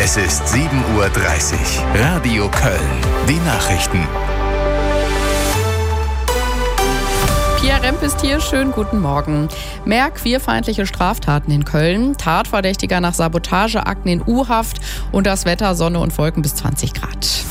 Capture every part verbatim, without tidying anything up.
Es ist sieben Uhr dreißig. Radio Köln. Die Nachrichten. Pia Remp ist hier. Schönen guten Morgen. Mehr queerfeindliche Straftaten in Köln, Tatverdächtiger nach Sabotageakten in U-Haft und das Wetter Sonne und Wolken bis zwanzig Grad.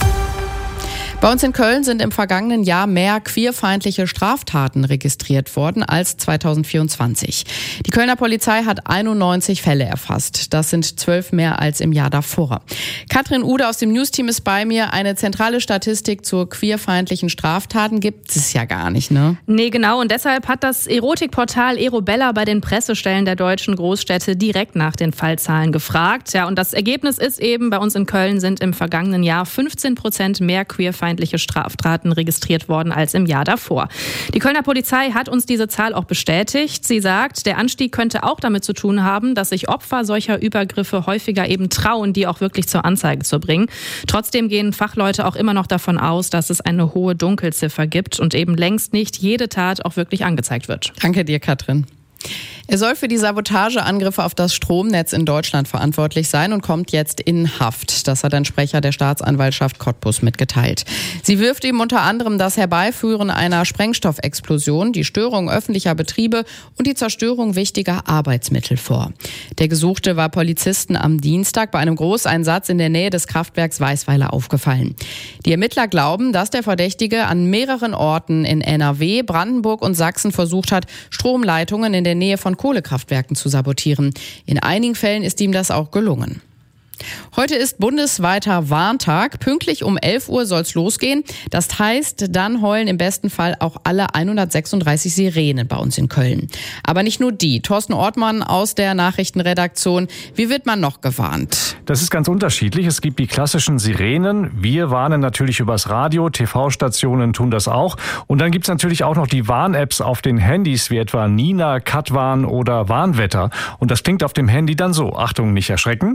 Bei uns in Köln sind im vergangenen Jahr mehr queerfeindliche Straftaten registriert worden als zweitausendvierundzwanzig. Die Kölner Polizei hat einundneunzig Fälle erfasst. Das sind zwölf mehr als im Jahr davor. Katrin Ude aus dem News-Team ist bei mir. Eine zentrale Statistik zu queerfeindlichen Straftaten gibt es ja gar nicht, ne? Nee, genau. Und deshalb hat das Erotikportal Erobella bei den Pressestellen der deutschen Großstädte direkt nach den Fallzahlen gefragt. Ja, und das Ergebnis ist eben, bei uns in Köln sind im vergangenen Jahr fünfzehn Prozent mehr queerfeindliche Straftaten registriert worden als im Jahr davor. Die Kölner Polizei hat uns diese Zahl auch bestätigt. Sie sagt, der Anstieg könnte auch damit zu tun haben, dass sich Opfer solcher Übergriffe häufiger eben trauen, die auch wirklich zur Anzeige zu bringen. Trotzdem gehen Fachleute auch immer noch davon aus, dass es eine hohe Dunkelziffer gibt und eben längst nicht jede Tat auch wirklich angezeigt wird. Danke dir, Katrin. Er soll für die Sabotageangriffe auf das Stromnetz in Deutschland verantwortlich sein und kommt jetzt in Haft. Das hat ein Sprecher der Staatsanwaltschaft Cottbus mitgeteilt. Sie wirft ihm unter anderem das Herbeiführen einer Sprengstoffexplosion, die Störung öffentlicher Betriebe und die Zerstörung wichtiger Arbeitsmittel vor. Der Gesuchte war Polizisten am Dienstag bei einem Großeinsatz in der Nähe des Kraftwerks Weißweiler aufgefallen. Die Ermittler glauben, dass der Verdächtige an mehreren Orten in N R W, Brandenburg und Sachsen versucht hat, Stromleitungen in der Nähe von Kohlekraftwerken zu sabotieren. In einigen Fällen ist ihm das auch gelungen. Heute ist bundesweiter Warntag. Pünktlich um elf Uhr soll es losgehen. Das heißt, dann heulen im besten Fall auch alle hundertsechsunddreißig Sirenen bei uns in Köln. Aber nicht nur die. Thorsten Ortmann aus der Nachrichtenredaktion. Wie wird man noch gewarnt? Das ist ganz unterschiedlich. Es gibt die klassischen Sirenen. Wir warnen natürlich übers Radio. T V-Stationen tun das auch. Und dann gibt es natürlich auch noch die Warn-Apps auf den Handys, wie etwa Nina, Katwarn oder Warnwetter. Und das klingt auf dem Handy dann so. Achtung, nicht erschrecken.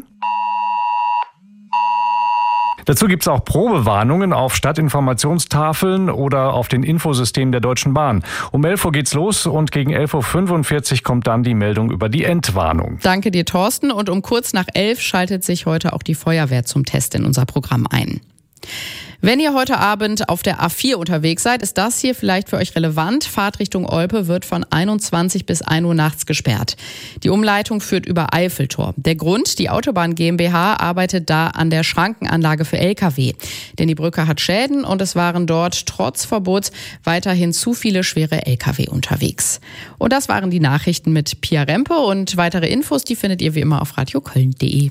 Dazu gibt es auch Probewarnungen auf Stadtinformationstafeln oder auf den Infosystemen der Deutschen Bahn. Um elf Uhr geht's los und gegen elf Uhr fünfundvierzig kommt dann die Meldung über die Entwarnung. Danke dir, Thorsten. Und um kurz nach elf schaltet sich heute auch die Feuerwehr zum Test in unser Programm ein. Wenn ihr heute Abend auf der A vier unterwegs seid, ist das hier vielleicht für euch relevant. Fahrt Richtung Olpe wird von einundzwanzig bis ein Uhr nachts gesperrt. Die Umleitung führt über Eiffeltor. Der Grund, die Autobahn GmbH arbeitet da an der Schrankenanlage für L K W. Denn die Brücke hat Schäden und es waren dort trotz Verbots weiterhin zu viele schwere L K W unterwegs. Und das waren die Nachrichten mit Pia Rempe und weitere Infos, die findet ihr wie immer auf radioköln punkt de.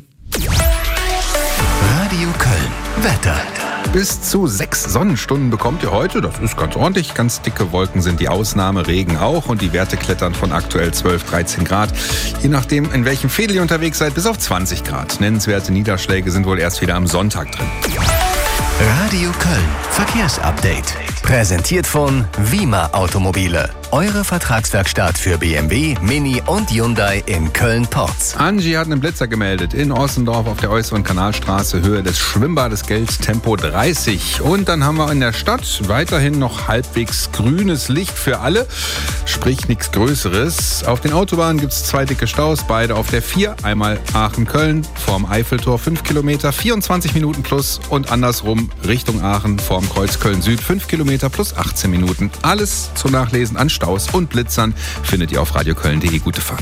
Radio Köln. Wetter. Bis zu sechs Sonnenstunden bekommt ihr heute. Das ist ganz ordentlich. Ganz dicke Wolken sind die Ausnahme, Regen auch. Und die Werte klettern von aktuell zwölf, dreizehn Grad. Je nachdem, in welchem Fädel ihr unterwegs seid, bis auf zwanzig Grad. Nennenswerte Niederschläge sind wohl erst wieder am Sonntag drin. Radio Köln. Verkehrsupdate. Präsentiert von Wima Automobile. Eure Vertragswerkstatt für B M W, Mini und Hyundai in Köln-Porz. Angie hat einen Blitzer gemeldet in Ossendorf auf der äußeren Kanalstraße, Höhe des Schwimmbades Geld, Tempo dreißig. Und dann haben wir in der Stadt weiterhin noch halbwegs grünes Licht für alle, sprich nichts Größeres. Auf den Autobahnen gibt es zwei dicke Staus, beide auf der vier. Einmal Aachen-Köln vorm Eiffeltor fünf Kilometer, vierundzwanzig Minuten plus und andersrum Richtung Aachen vorm Kreuz Köln-Süd fünf Kilometer plus achtzehn Minuten. Alles zum Nachlesen an Staus und Blitzern findet ihr auf radioköln punkt de. Gute Fahrt.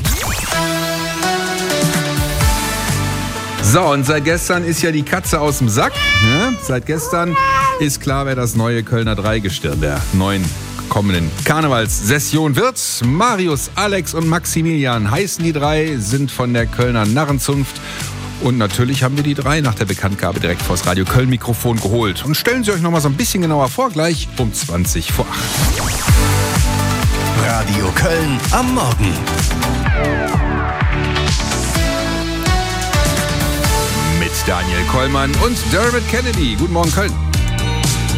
So, und seit gestern ist ja die Katze aus dem Sack. Ne? Seit gestern ist klar, wer das neue Kölner Dreigestirn der neuen kommenden Karnevalssession wird. Marius, Alex und Maximilian heißen die drei, sind von der Kölner Narrenzunft. Und natürlich haben wir die drei nach der Bekanntgabe direkt vors Radio Köln Mikrofon geholt. Und stellen Sie euch noch mal so ein bisschen genauer vor, gleich um zwanzig vor acht. Radio Köln am Morgen. Mit Daniel Kollmann und Dermot Kennedy. Guten Morgen, Köln.